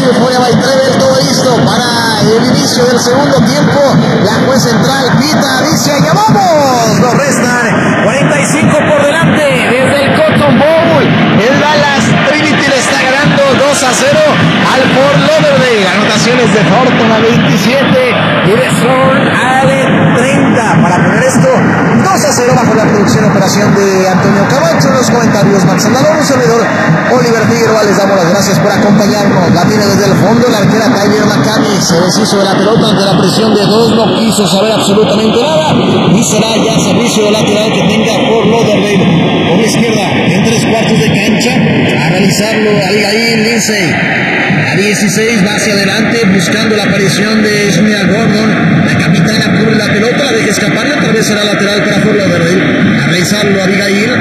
Euforia Baitrevel, todo listo para el inicio del segundo tiempo. La juez central pita, dice, allá vamos. Nos restan 45 por delante desde el Cotton Bowl. El Dallas Trinity le está ganando 2-0 al Fort Lauderdale. Anotaciones de Horton a 27 y de Thorne a 30 para poner esto 2-0 bajo la producción y operación de Antonio Camacho. En los comentarios, Max Andalón, un servidor Oliver Figueroa, les damos las gracias por acompañarnos. La tiene desde el fondo la arquera Tyler McCamey, se deshizo de la pelota ante la presión de dos, no quiso saber absolutamente nada y será ya servicio de lateral que tenga por Lauderdale por la izquierda en 3/4 de cancha a realizarlo Abigail Lindsay a 16, va hacia adelante buscando la aparición de Ismael Gordon. La capitana cubre la pelota, la deja escapar y otra vez será lateral para Fort Lauderdale. A realizarlo Abigail.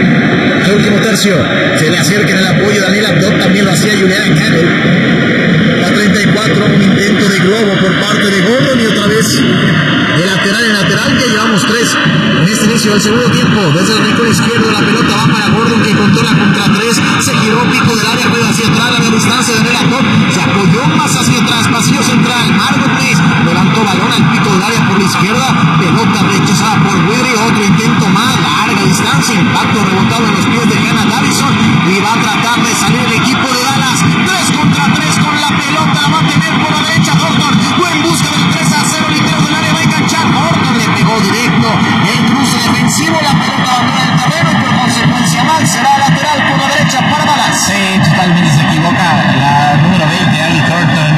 El último tercio se le acerca en el apoyo Daniel Abdot, también lo hacía Juliana Campbell. A 34, un intento de globo por parte de Gordon y otra vez de lateral en lateral. Ya llevamos 3 en este inicio del segundo tiempo. Desde el rincón izquierdo la pelota va para Gordon, que controla contra 3, se giró, pico del área, juega hacia atrás, a la distancia de Daniel Abdot, se apoyó más hacia atrás, pasillo central, Margot Pace levantó balón al pico del área por la izquierda, pelota rechazada por Widry, otro intento más, larga distancia, impacto rebotado en los pies de Hannah Davison y va a tratar de salir el equipo de Dallas. 3 contra 3 con la pelota, la va a tener por la derecha Horton, fue en busca del 3-0, litero del área, va a enganchar, Horton le pegó directo, el cruce defensivo, la pelota abandona el terreno y por consecuencia mal será lateral por la derecha para Dallas. Sí, totalmente se equivoca la número 20, Ali Thornton.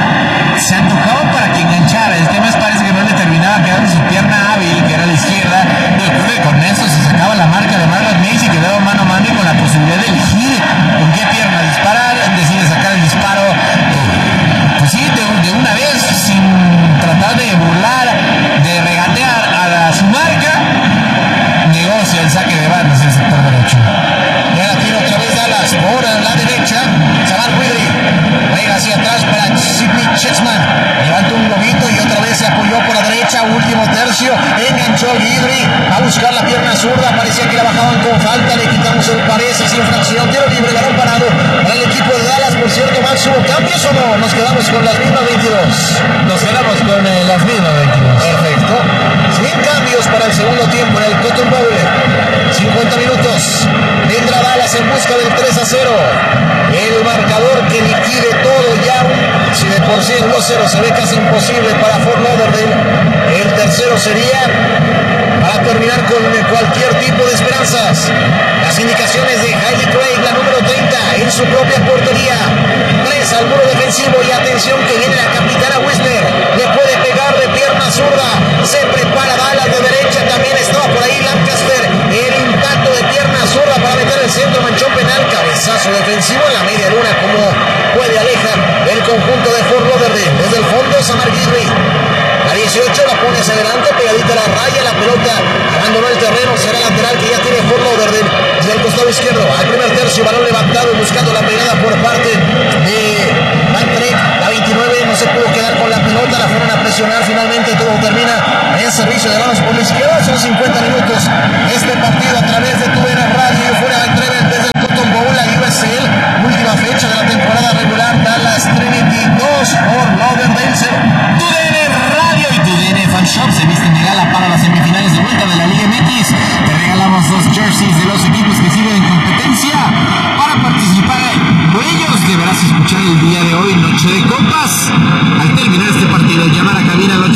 Se antojaba para que enganchara, el tema es parece que no le terminaba quedando su pierna hábil, que era la izquierda, pero creo que con eso se sacaba la marca de Margot Mace y quedaba mano a mano y con la posibilidad de elegir con qué pierna disparar, decide sacar el disparo, pues sí, de una vez, sin tratar de burlar, de regatear a su marca, negocia el saque de banda en el sector derecho. Y ahora tiene otra vez Dallas, por la derecha, Samal Widry, juega hacia atrás para Sidney Chessman, levanta un globito y otra vez se apoyó por la derecha, último tercio, enganchó al Widry, a buscar la pierna zurda, parecía que la bajaban con falta, le quitamos el parece, sin fracción, tiro libre, balón parado para el equipo de Dallas. Por cierto, Max, ¿hubo cambios o no? Nos quedamos con las mismas 22. Nos quedamos con las mismas 22. Perfecto. Sin cambios para el segundo tiempo en el Cotton Bowl. 50 minutos. Vendrá Dallas en busca del 3-0. El marcador que liquide todo ya. Si de por sí el 2-0 se ve casi imposible para Fort Lauderdale, el tercero sería para terminar con cualquier tipo de esperanzas. Las indicaciones de Hailey Craig, la número 30, en su propia portería. 3 al muro defensivo y atención que viene la capitana Wisner. Le puede pegar de pierna zurda. Se prepara Dallas de derecha. También estaba por ahí Lancaster. El impacto de pierna zurda para meter el centro, manchón penal. Cabezazo defensivo en la media luna. Como puede alejar el conjunto de Fort Lauderdale. Desde el fondo, Samar Gidley. La 18 la pone hacia adelante, pegadita a la raya, la pelota abandonó el terreno, será lateral que ya tiene Fort Lauderdale desde el costado izquierdo, al primer tercio, balón levantado y buscando la pegada por parte de Van Trek, la 29 no se pudo quedar con la pelota, la fueron a presionar, finalmente todo termina en servicio de manos por la izquierda, son 50 minutos, este partido a través de TUDN Radio y fuera de Treven desde el Cotton Bowl, la USL, última fecha de la temporada regular, Dallas Trinity 2 por Lauderdale 0, TUDN Radio y TUDN Fan Shop se visten de gala para las semifinales de vuelta de la Liga MX. Te regalamos 2 jerseys de los equipos que siguen en competencia. Para participar por ellos deberás escuchar el día de hoy Noche de Copas. Al terminar este partido, llamar a cabina al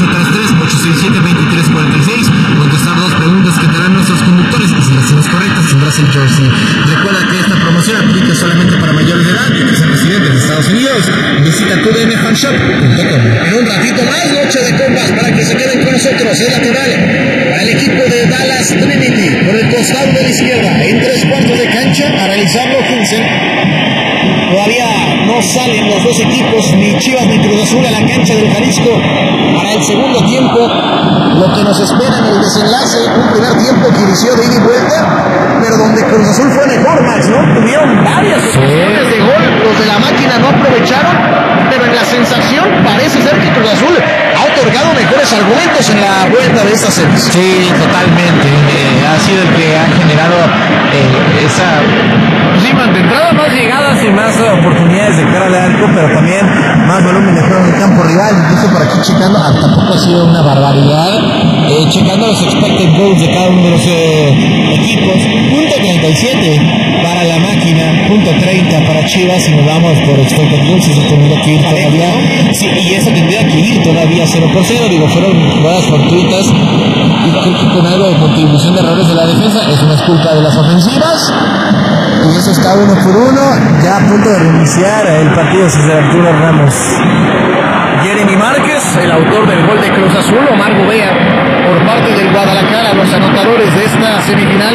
833-867-2346, contestar 2 preguntas que te harán nuestros conductores y si las tienes correctas tendrás el jersey. Recuerda que esta promoción aplica solamente para mayores de edad y que sean residentes de Estados Unidos. Visita tudnfanshop.com. En un ratito más, Noche de Copas para que se queden con nosotros. Es lateral para el equipo de Dallas Trinity por el costado de la izquierda en 3/4 de cancha a realizarlo 15. Todavía no salen los dos equipos, ni Chivas ni Cruz Azul, a la cancha del Jalisco para el segundo tiempo. Lo que nos espera en el desenlace, un primer tiempo que inició de ida y vuelta, pero donde Cruz Azul fue mejor, Max, ¿no? Tuvieron varias opciones de gol, los de la máquina no aprovecharon, pero en la sensación parece ser que Cruz Azul ha otorgado mejores argumentos en la vuelta de esta serie. Sí, totalmente. Ha sido el que ha generado esa... Sí, de entrada más llegadas y más oportunidades de cara al arco, pero también más volumen de juego en el campo rival. Incluso por aquí checando, tampoco ha sido una barbaridad, checando los expected goals de cada uno de los equipos. .37 para la máquina, .30 para Chivas. Si nos vamos por expected goals, eso tendría que ir todavía. Sí, y eso tendría que ir todavía 0-0. Digo, fueron jugadas fortuitas y creo que con algo de contribución de errores de la defensa. Es una culpa de las ofensivas. Y eso está 1-1, ya a punto de reiniciar el partido César Arturo Ramos. Jeremy Márquez, el autor del gol de Cruz Azul. Omar Gobea, por parte del Guadalajara, los anotadores de esta semifinal.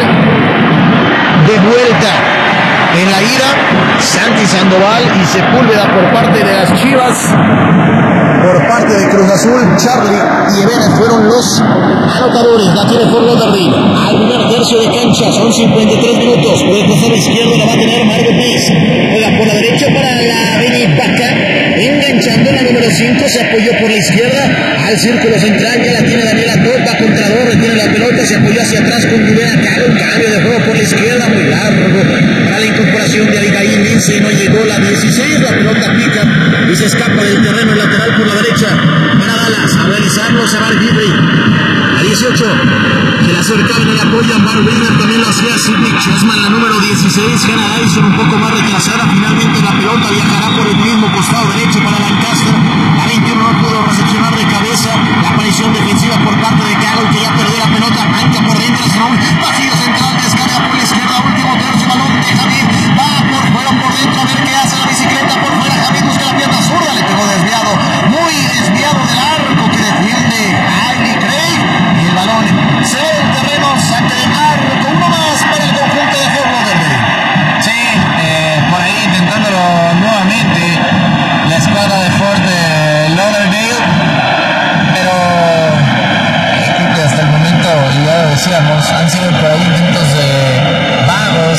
De vuelta en la ida, Santi Sandoval y Sepúlveda por parte de las Chivas. Por parte de Cruz Azul, Charlie y Evenes fueron los anotadores. La tiene Fort Lauderdale al primer tercio de cancha, son 53 minutos. Por el costado izquierdo la va a tener Margot Bliss. Juega por la derecha para la Beni Vaca, enganchando la número 5, se apoyó por la izquierda al círculo central, ya la tiene Daniela Todd, va contra dos, retiene la pelota, se apoyó hacia atrás con Rivera Caro, un cambio de juego por la izquierda, muy largo para la incorporación de Abigail Lince, no llegó la 16, la pelota pica y se escapa del terreno lateral por la derecha para Dallas, a realizarlo Samar Gidley, a 18, se le acercaban y le apoyan, Bar Wiener también lo hacía, Sidney Chessman, la número 16, Hannah Dyson un poco más retrasada, finalmente la pelota viajará por el mismo costado derecho para Lancaster, a 21 no pudo recepcionar de cabeza, la aparición defensiva por parte de Carol que ya perdió la pelota, arranca por dentro, es un vacío central, descarga por la izquierda, último tercio, balón de Javier, va por fuera, por dentro, a ver qué hace la bicicleta, por fuera, Javier busca la pierna zurda, le pegó desviado, muy desviado del arco que defiende Ivy Craig, y el balón se ve el terreno, saque de arco, uno más para el conjunto de Fort Lauderdale. Sí, por ahí intentándolo nuevamente la escuadra de Fort Lauderdale, pero creo que hasta el momento, ya lo decíamos, han sido por ahí intentos vagos,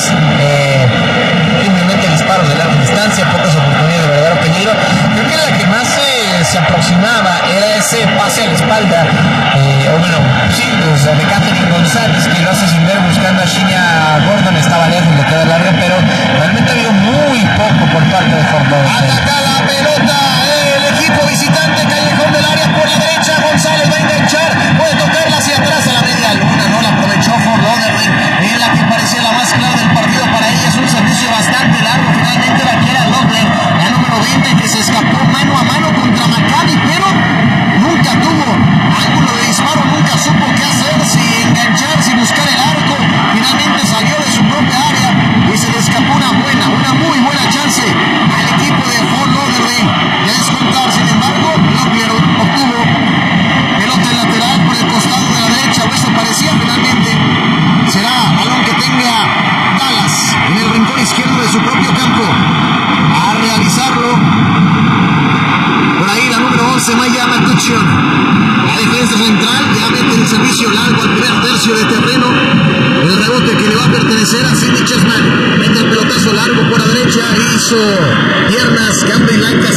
simplemente disparos de larga distancia, pocas oportunidades de verdadero peligro. Creo que la que más se aproximaba era ese pase a la espalda, o bueno, sí, pues, de Catherine González, que lo hace sin ver buscando a Shinya Gordon, estaba lejos, le queda larga, pero realmente ha habido muy poco por parte de Fort Lauderdale. Ataca la pelota el equipo visitante, callejón del área por la derecha, González va a enganchar, puede tocarla hacia atrás a la media luna, no la aprovechó Fort Lauderdale, en la que parecía la más clara del partido para ella, es un servicio bastante largo, finalmente va a quedar Lockland, la número 20 que se escapó mano a mano contra Maccabi, pero nunca tuvo ángulo de disparo, nunca supo qué hacer, si enganchar, si buscar el arco, finalmente salió de su propia área y se le escapó una muy buena chance al equipo de Fort Lauderdale de descontar. Sin embargo, Locklear obtuvo pelota en lateral por el costado de la derecha, o eso parecía, finalmente será balón que tenga Dallas en el rincón izquierdo de su propio campo a realizarlo. Por ahí la número 11, Maya McCutcheon, la defensa central, ya mete el servicio largo al primer tercio de terreno, el rebote que le va a pertenecer a Sidney Chessman, mete el pelotazo largo por la derecha, hizo piernas, Campbell Lancaster